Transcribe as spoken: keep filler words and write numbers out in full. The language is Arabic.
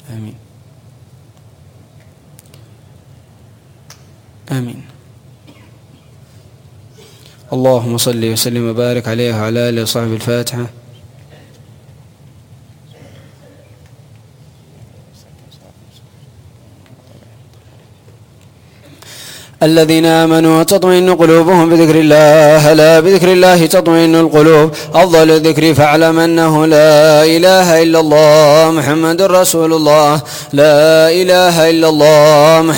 آمين آمين. اللهم صل وسلم وبارك عليه وعلى آله وصحبه. الفاتحة. الذين آمنوا وتطمئن قلوبهم بذكر الله، لا بذكر الله تطمئن القلوب. أفضل الذكر فاعلم أنه لا إله إلا الله محمد رسول الله، لا إله إلا الله محمد